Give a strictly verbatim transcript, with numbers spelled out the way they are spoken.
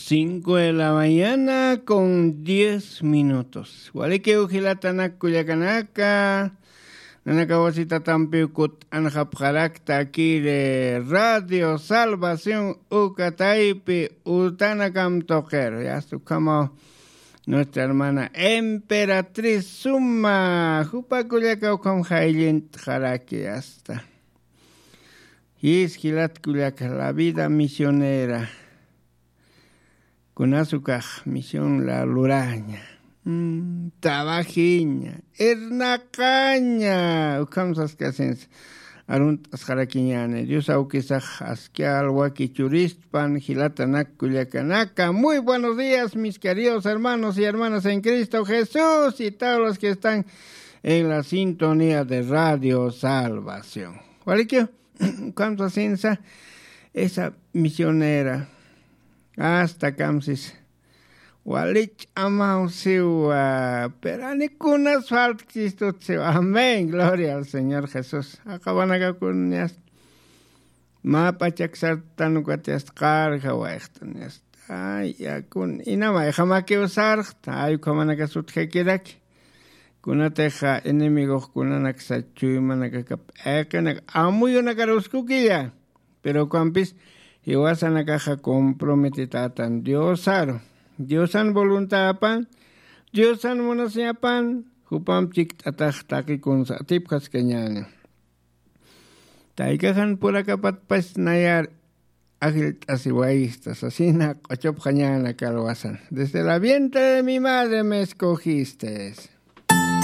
Cinco de la mañana con diez minutos. Walike ujilatanak kuyakanaka. Nanakawasita tampiukut anjapjarakta aquí de Radio Salvación Ucataipi Utanakam Toker. Ya esto como nuestra hermana Emperatriz Suma. Jupa kuyaka ukam jailint jaraki hasta. Y es gilat kuyaka la vida misionera. Con azúcar, misión la luraña, mm, tabajiña, ernacaña, ukamsas que hacen arunt asjaraquiñane, Dios auquisaj asquial huaquichuristpan, gilatanak culiacanaka. Muy buenos días, mis queridos hermanos y hermanas en Cristo Jesús y todos los que están en la sintonía de Radio Salvación. ¿Vale que? ¿Cuánto esa esa misionera? Hasta camsis walich amau siwa peranicunas faltistut amén, gloria al Señor Jesús. Acabanaga kunyas mapachak sartanukwatias karja wachtanias ay yakun inama jamake usar ay kamanaga sutjekirak kunateja enemigos kunanak sachuimanaga kap ekanak amuyunakaruskukilla pero campis Iwasan caja comprometitatan Diosaro. Diosan voluntad Diosan monasiapan. Hupam chik ataj taki kun sa tipkas kenyane. Taikahan pura kapat pas nayar agil asiwaistas. Asina kochop kanyana kalwasan. Desde la vientre de mi madre me escogiste.